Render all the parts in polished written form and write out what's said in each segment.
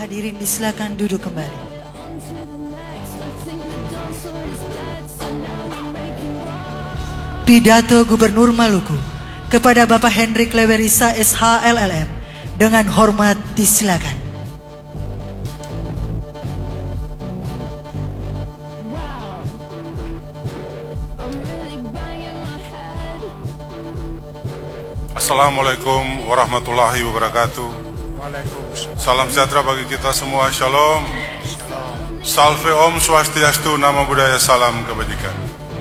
Hadirin disilakan duduk kembali. Pidato Gubernur Maluku kepada Bapak Hendrik Lewerisa SH LLM dengan hormat disilakan. Assalamualaikum warahmatullahi wabarakatuh. Salam sejahtera bagi kita semua. Shalom. Salve Om Swastiastu, nama budaya, salam kebajikan.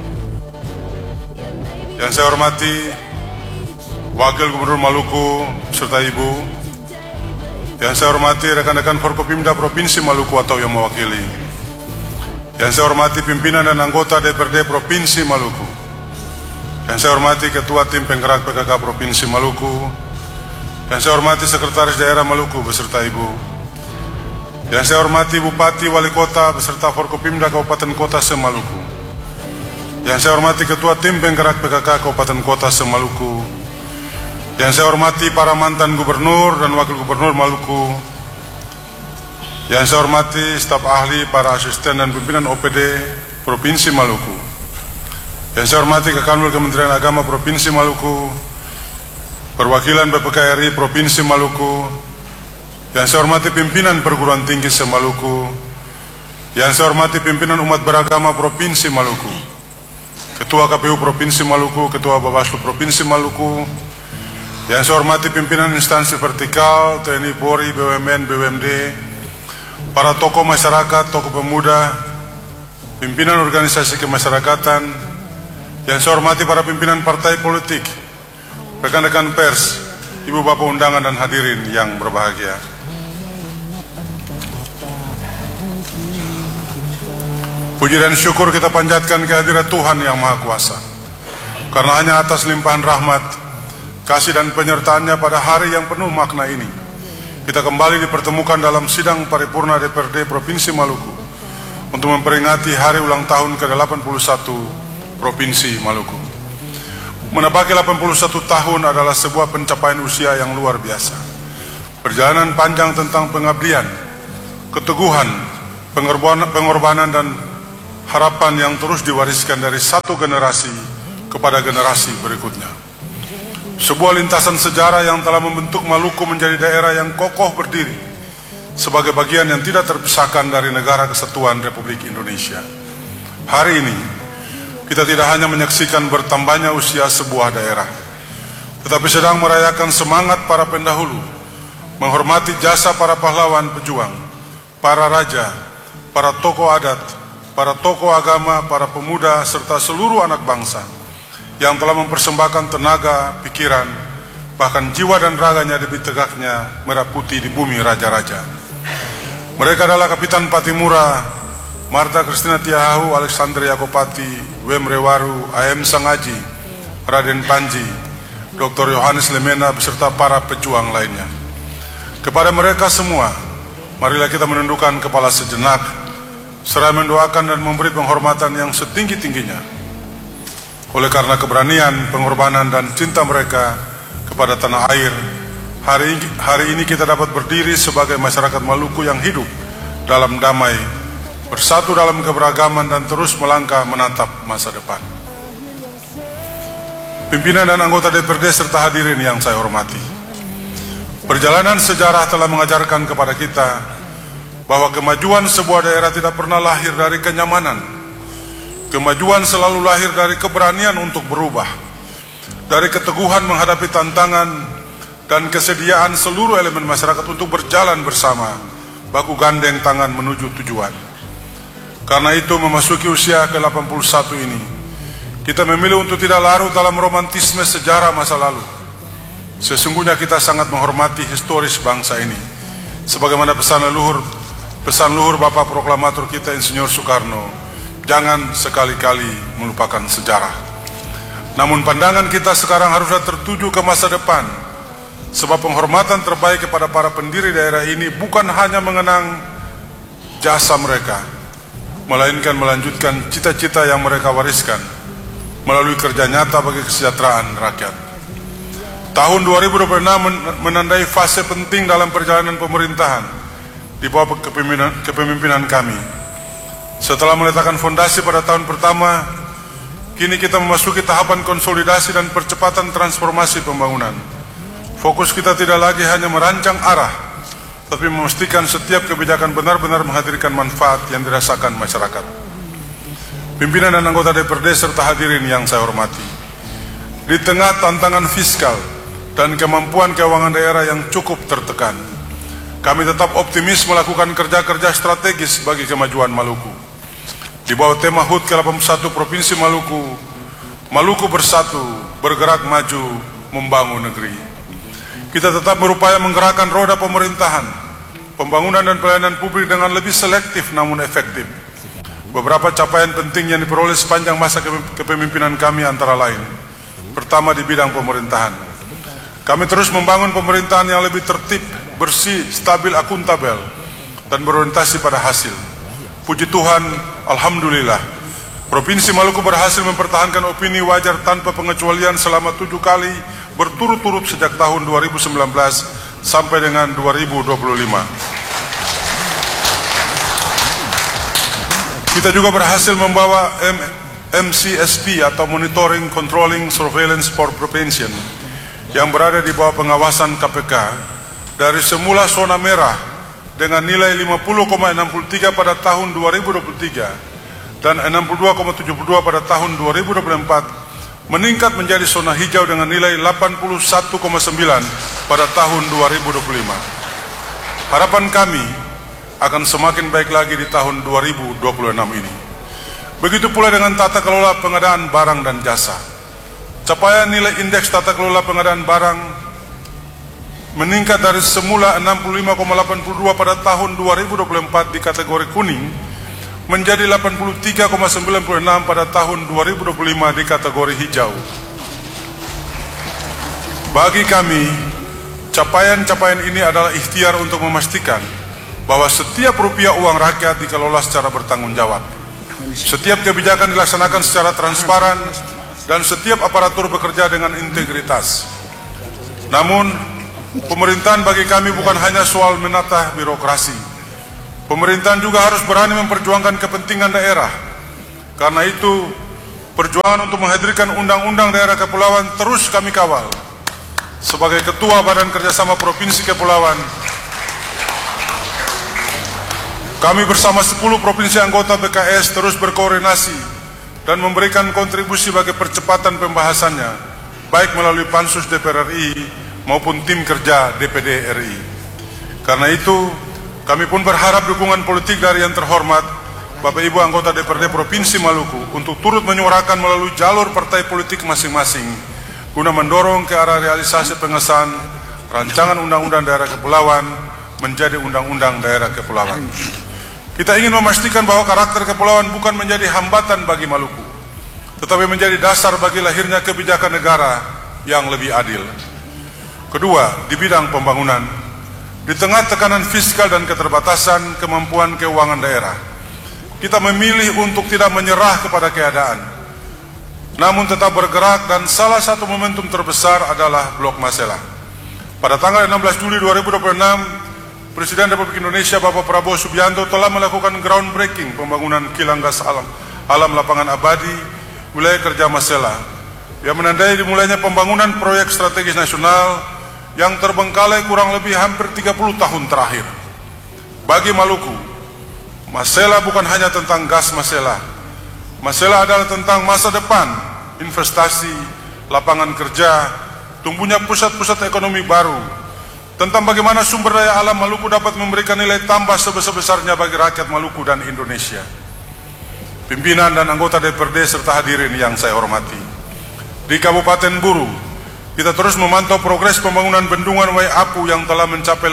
Yang saya hormati Wakil Gubernur Maluku serta Ibu. Yang saya hormati rekan-rekan Forkopimda Provinsi Maluku atau yang mewakili. Yang saya hormati pimpinan dan anggota DPRD Provinsi Maluku. Yang saya hormati Ketua Tim Penggerak PKK Provinsi Maluku. Yang saya hormati Sekretaris Daerah Maluku beserta Ibu. Yang saya hormati Bupati Wali Kota beserta Forkopimda Kabupaten Kota se-Maluku. Yang saya hormati Ketua Tim Penggerak PKK Kabupaten Kota se-Maluku. Yang saya hormati para mantan Gubernur dan Wakil Gubernur Maluku. Yang saya hormati staf ahli, para asisten dan pimpinan OPD Provinsi Maluku. Yang saya hormati Kanwil Kementerian Agama Provinsi Maluku, perwakilan BPK RI Provinsi Maluku, yang saya hormati pimpinan perguruan tinggi se-Maluku, yang saya hormati pimpinan umat beragama Provinsi Maluku, Ketua KPU Provinsi Maluku, Ketua Bawaslu Provinsi Maluku, yang saya hormati pimpinan instansi vertikal, TNI, Polri, BUMN, BUMD, para tokoh masyarakat, tokoh pemuda, pimpinan organisasi kemasyarakatan, yang saya hormati para pimpinan partai politik, rekan-rekan pers, ibu bapak undangan dan hadirin yang berbahagia. Puji dan syukur kita panjatkan kehadirat Tuhan Yang Maha Kuasa. Karena hanya atas limpahan rahmat, kasih dan penyertaannya pada hari yang penuh makna ini, kita kembali dipertemukan dalam sidang paripurna DPRD Provinsi Maluku untuk memperingati hari ulang tahun ke-81 Provinsi Maluku. Menapaki 81 tahun adalah sebuah pencapaian usia yang luar biasa. Perjalanan panjang tentang pengabdian, keteguhan, pengorbanan dan harapan yang terus diwariskan dari satu generasi kepada generasi berikutnya. Sebuah lintasan sejarah yang telah membentuk Maluku menjadi daerah yang kokoh berdiri sebagai bagian yang tidak terpisahkan dari Negara Kesatuan Republik Indonesia. Hari ini kita tidak hanya menyaksikan bertambahnya usia sebuah daerah, tetapi sedang merayakan semangat para pendahulu, menghormati jasa para pahlawan pejuang, para raja, para tokoh adat, para tokoh agama, para pemuda, serta seluruh anak bangsa yang telah mempersembahkan tenaga, pikiran, bahkan jiwa dan raganya demi tegaknya merah putih di bumi raja-raja. Mereka adalah Kapitan Patimura, Marta Kristina Tiahahu, Alexander Yakopati, Wem Rewaru, AM Sangaji, Raden Panji, Dr. Yohanes Lemena, beserta para pejuang lainnya. Kepada mereka semua, marilah kita menundukkan kepala sejenak, seraya mendoakan dan memberi penghormatan yang setinggi-tingginya. Oleh karena keberanian, pengorbanan, dan cinta mereka kepada tanah air, hari ini kita dapat berdiri sebagai masyarakat Maluku yang hidup dalam damai, bersatu dalam keberagaman, dan terus melangkah menatap masa depan. Pimpinan dan anggota DPRD serta hadirin yang saya hormati, perjalanan sejarah telah mengajarkan kepada kita bahwa kemajuan sebuah daerah tidak pernah lahir dari kenyamanan. Kemajuan selalu lahir dari keberanian untuk berubah, dari keteguhan menghadapi tantangan, dan kesediaan seluruh elemen masyarakat untuk berjalan bersama, baku gandeng tangan menuju tujuan. Karena itu, memasuki usia ke-81 ini, kita memilih untuk tidak larut dalam romantisme sejarah masa lalu. Sesungguhnya kita sangat menghormati historis bangsa ini, sebagaimana pesan luhur Bapak Proklamator kita Insinyur Soekarno, jangan sekali-kali melupakan sejarah. Namun pandangan kita sekarang haruslah tertuju ke masa depan, sebab penghormatan terbaik kepada para pendiri daerah ini bukan hanya mengenang jasa mereka, melainkan melanjutkan cita-cita yang mereka wariskan melalui kerja nyata bagi kesejahteraan rakyat. Tahun 2026 menandai fase penting dalam perjalanan pemerintahan di bawah kepemimpinan kami. Setelah meletakkan fondasi pada tahun pertama, kini kita memasuki tahapan konsolidasi dan percepatan transformasi pembangunan. Fokus kita tidak lagi hanya merancang arah, tapi memastikan setiap kebijakan benar-benar menghadirkan manfaat yang dirasakan masyarakat. Pimpinan dan anggota DPRD serta hadirin yang saya hormati, di tengah tantangan fiskal dan kemampuan keuangan daerah yang cukup tertekan, kami tetap optimis melakukan kerja-kerja strategis bagi kemajuan Maluku. Di bawah tema HUT ke-81 Provinsi Maluku, Maluku Bersatu, Bergerak Maju, Membangun Negeri. Kita tetap berupaya menggerakkan roda pemerintahan, pembangunan dan pelayanan publik dengan lebih selektif namun efektif. Beberapa capaian penting yang diperoleh sepanjang masa kepemimpinan kami antara lain. Pertama, di bidang pemerintahan, kami terus membangun pemerintahan yang lebih tertib, bersih, stabil, akuntabel, dan berorientasi pada hasil. Puji Tuhan, alhamdulillah, Provinsi Maluku berhasil mempertahankan opini wajar tanpa pengecualian selama 7 kali berturut-turut sejak tahun 2019 sampai dengan 2025. Kita juga berhasil membawa MCSP atau Monitoring, Controlling, Surveillance for Prevention yang berada di bawah pengawasan KPK dari semula zona merah dengan nilai 50,63 pada tahun 2023 dan 62,72 pada tahun 2024 meningkat menjadi zona hijau dengan nilai 81,9 pada tahun 2025. Harapan kami akan semakin baik lagi di tahun 2026 ini. Begitu pula dengan tata kelola pengadaan barang dan jasa. Capaian nilai indeks tata kelola pengadaan barang meningkat dari semula 65,82 pada tahun 2024 di kategori kuning menjadi 83,96 pada tahun 2025 di kategori hijau. Bagi kami, capaian-capaian ini adalah ikhtiar untuk memastikan bahwa setiap rupiah uang rakyat dikelola secara bertanggung jawab. Setiap kebijakan dilaksanakan secara transparan dan setiap aparatur bekerja dengan integritas. Namun, pemerintahan bagi kami bukan hanya soal menata birokrasi. Pemerintahan juga harus berani memperjuangkan kepentingan daerah. Karena itu, perjuangan untuk menghadirkan Undang-Undang Daerah Kepulauan terus kami kawal. Sebagai Ketua Badan Kerjasama Provinsi Kepulauan, kami bersama 10 provinsi anggota BKS terus berkoordinasi dan memberikan kontribusi bagi percepatan pembahasannya, baik melalui Pansus DPR RI maupun tim kerja DPD RI. Karena itu, kami pun berharap dukungan politik dari yang terhormat Bapak Ibu anggota DPRD Provinsi Maluku untuk turut menyuarakan melalui jalur partai politik masing-masing guna mendorong ke arah realisasi pengesahan rancangan Undang-Undang Daerah Kepulauan menjadi Undang-Undang Daerah Kepulauan. Kita ingin memastikan bahwa karakter kepulauan bukan menjadi hambatan bagi Maluku, tetapi menjadi dasar bagi lahirnya kebijakan negara yang lebih adil. Kedua, di bidang pembangunan, di tengah tekanan fiskal dan keterbatasan kemampuan keuangan daerah, kita memilih untuk tidak menyerah kepada keadaan, namun tetap bergerak, dan salah satu momentum terbesar adalah Blok Masela. Pada tanggal 16 Juli 2026, Presiden Republik Indonesia Bapak Prabowo Subianto telah melakukan groundbreaking pembangunan kilang gas alam lapangan abadi wilayah kerja Masela, yang menandai dimulainya pembangunan proyek strategis nasional yang terbengkalai kurang lebih hampir 30 tahun terakhir. Bagi Maluku, Masela bukan hanya tentang gas Masela. Masela adalah tentang masa depan, investasi, lapangan kerja, tumbuhnya pusat-pusat ekonomi baru, tentang bagaimana sumber daya alam Maluku dapat memberikan nilai tambah sebesar-besarnya bagi rakyat Maluku dan Indonesia. Pimpinan dan anggota DPRD serta hadirin yang saya hormati, di Kabupaten Buru, kita terus memantau progres pembangunan bendungan Wai Apu yang telah mencapai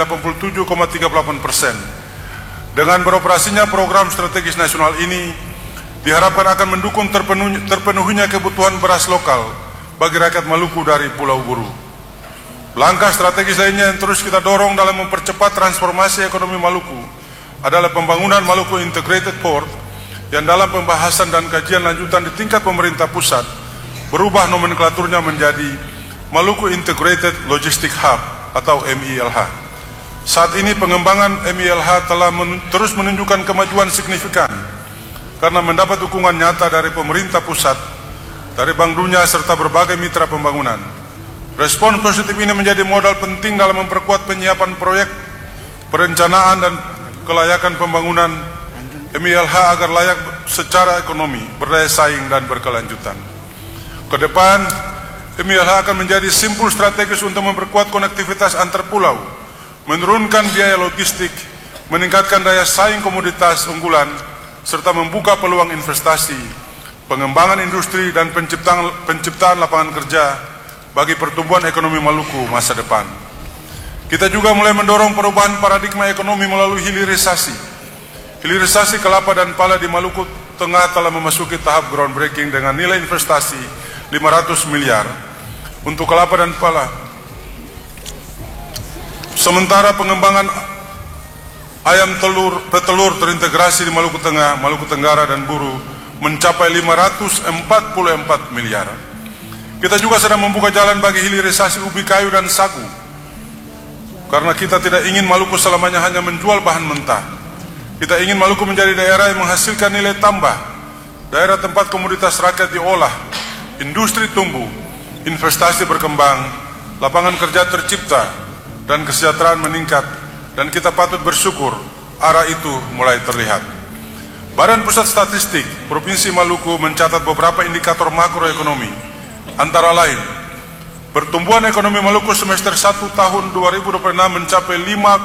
87,38%. Dengan beroperasinya program strategis nasional ini, diharapkan akan mendukung terpenuhinya kebutuhan beras lokal bagi rakyat Maluku dari Pulau Buru. Langkah strategis lainnya yang terus kita dorong dalam mempercepat transformasi ekonomi Maluku adalah pembangunan Maluku Integrated Port yang dalam pembahasan dan kajian lanjutan di tingkat pemerintah pusat berubah nomenklaturnya menjadi Maluku Integrated Logistic Hub atau MILH. Saat ini pengembangan MILH telah terus menunjukkan kemajuan signifikan karena mendapat dukungan nyata dari pemerintah pusat, dari Bank Dunia serta berbagai mitra pembangunan. Respon positif ini menjadi modal penting dalam memperkuat penyiapan proyek, perencanaan dan kelayakan pembangunan MILH agar layak secara ekonomi, berdaya saing dan berkelanjutan. Ke depan, MILH akan menjadi simpul strategis untuk memperkuat konektivitas antar pulau, menurunkan biaya logistik, meningkatkan daya saing komoditas unggulan, serta membuka peluang investasi, pengembangan industri dan penciptaan lapangan kerja bagi pertumbuhan ekonomi Maluku masa depan. Kita juga mulai mendorong perubahan paradigma ekonomi melalui hilirisasi. Hilirisasi kelapa dan pala di Maluku Tengah telah memasuki tahap groundbreaking dengan nilai investasi 500 miliar untuk kelapa dan pala. Sementara pengembangan ayam petelur terintegrasi di Maluku Tengah, Maluku Tenggara dan Buru mencapai 544 miliar. Kita juga sedang membuka jalan bagi hilirisasi ubi kayu dan sagu, karena kita tidak ingin Maluku selamanya hanya menjual bahan mentah. Kita ingin Maluku menjadi daerah yang menghasilkan nilai tambah, daerah tempat komoditas rakyat diolah, industri tumbuh, investasi berkembang, lapangan kerja tercipta, dan kesejahteraan meningkat, dan kita patut bersyukur arah itu mulai terlihat. Badan Pusat Statistik Provinsi Maluku mencatat beberapa indikator makroekonomi, antara lain pertumbuhan ekonomi Maluku semester 1 tahun 2026 mencapai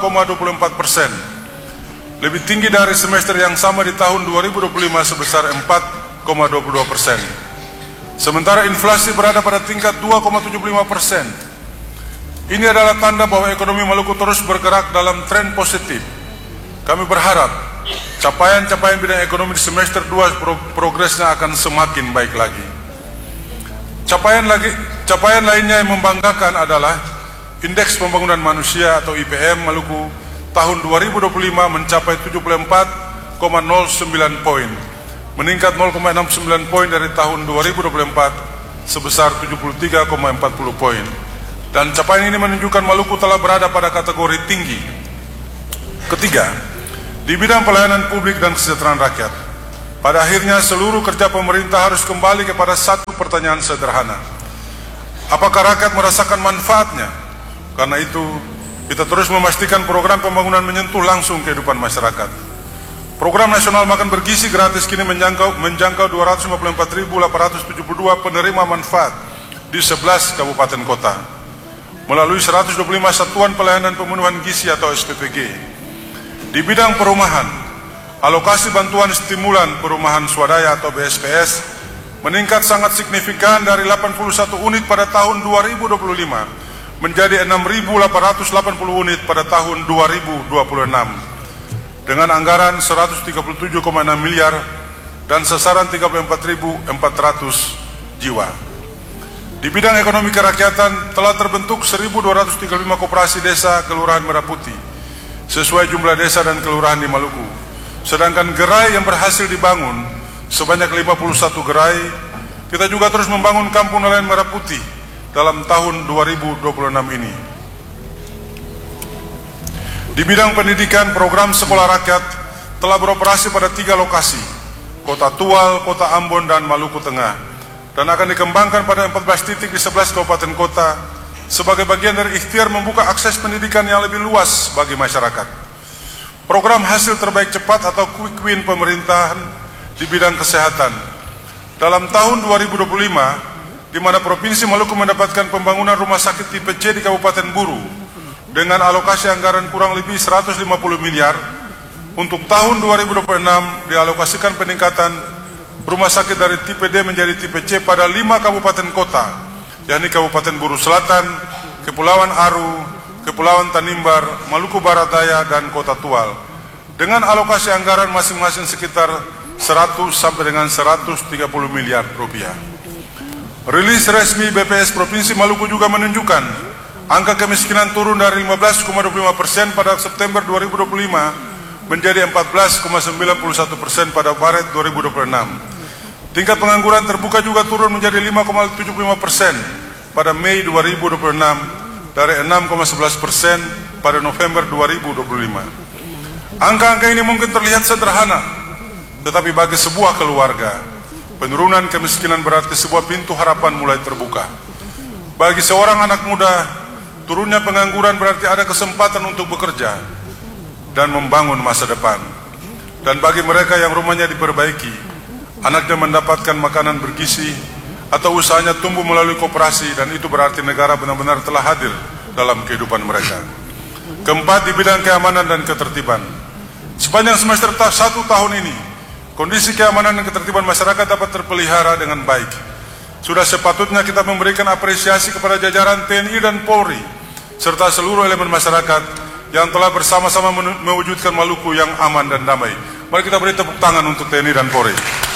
5,24%, lebih tinggi dari semester yang sama di tahun 2025 sebesar 4,22%. Sementara inflasi berada pada tingkat 2,75%. Ini adalah tanda bahwa ekonomi Maluku terus bergerak dalam tren positif. Kami berharap capaian-capaian bidang ekonomi di semester 2 progresnya akan semakin baik lagi. Capaian lainnya yang membanggakan adalah Indeks Pembangunan Manusia atau IPM Maluku tahun 2025 mencapai 74,09 poin, meningkat 0,69 poin dari tahun 2024 sebesar 73,40 poin. Dan capaian ini menunjukkan Maluku telah berada pada kategori tinggi. Ketiga, di bidang pelayanan publik dan kesejahteraan rakyat, pada akhirnya seluruh kerja pemerintah harus kembali kepada satu pertanyaan sederhana. Apakah rakyat merasakan manfaatnya? Karena itu, kita terus memastikan program pembangunan menyentuh langsung kehidupan masyarakat. Program nasional makan bergizi gratis kini menjangkau 254.872 penerima manfaat di 11 kabupaten kota, melalui 125 satuan pelayanan pemenuhan gizi atau SPPG. Di bidang perumahan, alokasi bantuan stimulan perumahan swadaya atau BSPS meningkat sangat signifikan dari 81 unit pada tahun 2025 menjadi 6.880 unit pada tahun 2026 dengan anggaran 137,6 miliar dan sasaran 34.400 jiwa. Di bidang ekonomi kerakyatan telah terbentuk 1.235 koperasi desa Kelurahan Merah Putih sesuai jumlah desa dan kelurahan di Maluku. Sedangkan gerai yang berhasil dibangun sebanyak 51 gerai. Kita juga terus membangun Kampung Nelayan Merah Putih dalam tahun 2026 ini. Di bidang pendidikan, program sekolah rakyat telah beroperasi pada 3 lokasi, Kota Tual, Kota Ambon, dan Maluku Tengah, dan akan dikembangkan pada 14 titik di 11 kabupaten kota sebagai bagian dari ikhtiar membuka akses pendidikan yang lebih luas bagi masyarakat. Program hasil terbaik cepat atau quick win pemerintahan di bidang kesehatan dalam tahun 2025, di mana Provinsi Maluku mendapatkan pembangunan rumah sakit tipe C di Kabupaten Buru dengan alokasi anggaran kurang lebih 150 miliar. Untuk tahun 2026 dialokasikan peningkatan rumah sakit dari tipe D menjadi tipe C pada 5 kabupaten kota, yakni Kabupaten Buru Selatan, Kepulauan Aru, Kepulauan Tanimbar, Maluku Barat Daya, dan Kota Tual, dengan alokasi anggaran masing-masing sekitar 100 sampai dengan 130 miliar rupiah. Rilis resmi BPS Provinsi Maluku juga menunjukkan angka kemiskinan turun dari 15,25% pada September 2025 menjadi 14,91% pada Maret 2026. Tingkat pengangguran terbuka juga turun menjadi 5,75% pada Mei 2026 dari 6,11% pada November 2025. Angka-angka ini mungkin terlihat sederhana, tetapi bagi sebuah keluarga, penurunan kemiskinan berarti sebuah pintu harapan mulai terbuka. Bagi seorang anak muda, turunnya pengangguran berarti ada kesempatan untuk bekerja dan membangun masa depan. Dan bagi mereka yang rumahnya diperbaiki, anaknya mendapatkan makanan bergizi, atau usahanya tumbuh melalui koperasi, dan itu berarti negara benar-benar telah hadir dalam kehidupan mereka. Keempat, di bidang keamanan dan ketertiban. Sepanjang semester 1 tahun ini, kondisi keamanan dan ketertiban masyarakat dapat terpelihara dengan baik. Sudah sepatutnya kita memberikan apresiasi kepada jajaran TNI dan Polri, serta seluruh elemen masyarakat yang telah bersama-sama mewujudkan Maluku yang aman dan damai. Mari kita beri tepuk tangan untuk TNI dan Polri.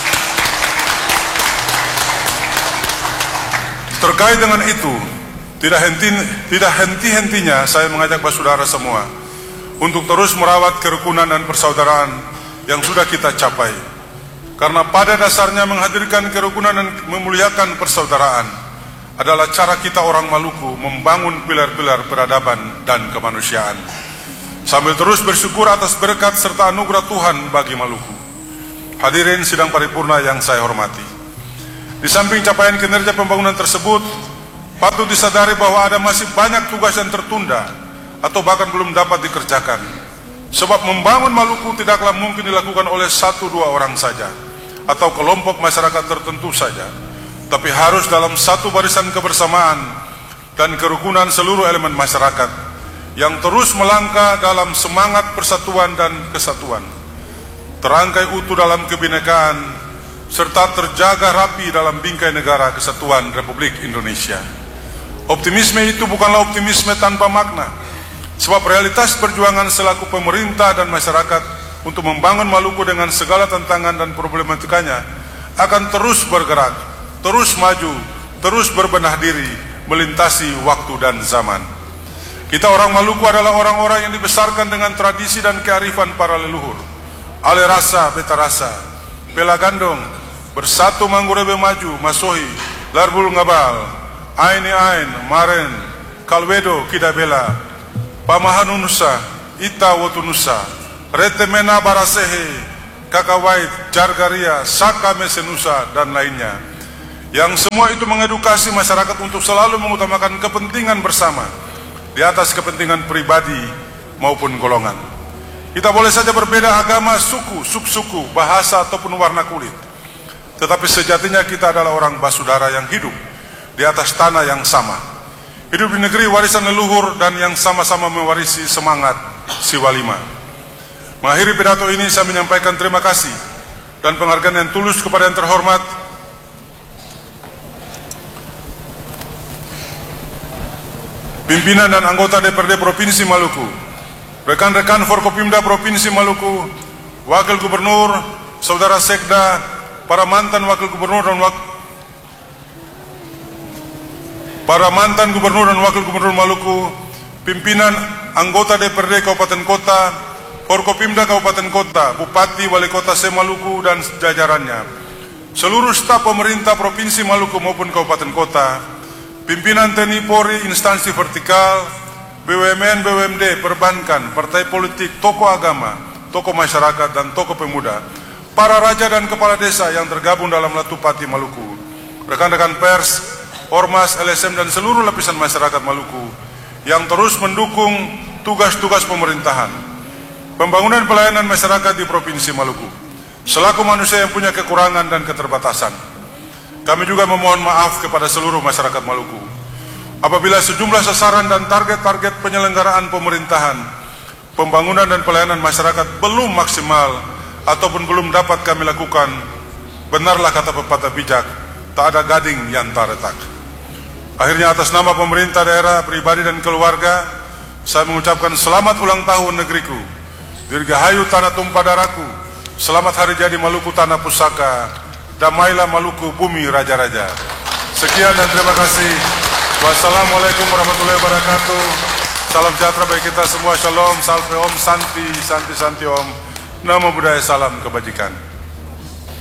Terkait dengan itu, tidak henti-hentinya saya mengajak saudara semua untuk terus merawat kerukunan dan persaudaraan yang sudah kita capai. Karena pada dasarnya menghadirkan kerukunan dan memuliakan persaudaraan adalah cara kita orang Maluku membangun pilar-pilar peradaban dan kemanusiaan, sambil terus bersyukur atas berkat serta anugerah Tuhan bagi Maluku. Hadirin sidang paripurna yang saya hormati, di samping capaian kinerja pembangunan tersebut, patut disadari bahwa ada masih banyak tugas yang tertunda atau bahkan belum dapat dikerjakan. Sebab membangun Maluku tidaklah mungkin dilakukan oleh 1-2 orang saja atau kelompok masyarakat tertentu saja, tapi harus dalam satu barisan kebersamaan dan kerukunan seluruh elemen masyarakat yang terus melangkah dalam semangat persatuan dan kesatuan, terangkai utuh dalam kebinekaan, serta terjaga rapi dalam bingkai negara kesatuan Republik Indonesia. Optimisme itu bukanlah optimisme tanpa makna, sebab realitas perjuangan selaku pemerintah dan masyarakat untuk membangun Maluku dengan segala tantangan dan problematikanya akan terus bergerak, terus maju, terus berbenah diri, melintasi waktu dan zaman. Kita orang Maluku adalah orang-orang yang dibesarkan dengan tradisi dan kearifan para leluhur. Ale rasa, beta rasa, pela gandong, bersatu manggurebe maju, masohi, larbul ngabal, aini ain, maren, kalwedo kidabela, pamahanunusa, ita wotunusa, retemena barasehe, kakawait, jargaria, saka mesenusa, dan lainnya. Yang semua itu mengedukasi masyarakat untuk selalu mengutamakan kepentingan bersama di atas kepentingan pribadi maupun golongan. Kita boleh saja berbeda agama, suku, subsuku, bahasa ataupun warna kulit, tetapi sejatinya kita adalah orang basudara yang hidup di atas tanah yang sama, hidup di negeri warisan leluhur dan yang sama-sama mewarisi semangat Siwalima. Mengakhiri pidato ini, saya menyampaikan terima kasih dan penghargaan yang tulus kepada yang terhormat pimpinan dan anggota DPRD Provinsi Maluku, rekan-rekan Forkopimda Provinsi Maluku, Wakil Gubernur, Saudara Sekda, para mantan Wakil Gubernur dan Wakil Gubernur Maluku, pimpinan anggota DPRD Kabupaten Kota, Forkopimda Kabupaten Kota, Bupati, Wali Kota Maluku dan jajarannya, seluruh staf pemerintah Provinsi Maluku maupun Kabupaten Kota, pimpinan TNI Polri, instansi vertikal, BUMN, BUMD, perbankan, partai politik, tokoh agama, tokoh masyarakat, dan tokoh pemuda, para raja dan kepala desa yang tergabung dalam Latupati Maluku, rekan-rekan pers, ormas, LSM, dan seluruh lapisan masyarakat Maluku yang terus mendukung tugas-tugas pemerintahan, pembangunan pelayanan masyarakat di Provinsi Maluku. Selaku manusia yang punya kekurangan dan keterbatasan, kami juga memohon maaf kepada seluruh masyarakat Maluku apabila sejumlah sasaran dan target-target penyelenggaraan pemerintahan, pembangunan dan pelayanan masyarakat belum maksimal ataupun belum dapat kami lakukan. Benarlah kata pepatah bijak, tak ada gading yang tak retak. Akhirnya atas nama pemerintah daerah, pribadi dan keluarga, saya mengucapkan selamat ulang tahun negeriku, dirgahayu tanah tumpah darahku, selamat hari jadi Maluku tanah pusaka, damailah Maluku bumi raja-raja. Sekian dan terima kasih. Wassalamualaikum warahmatullahi wabarakatuh. Salam sejahtera bagi kita semua. Shalom, salve om, santi, santi, santi om. Namo Buddhaya, salam kebajikan.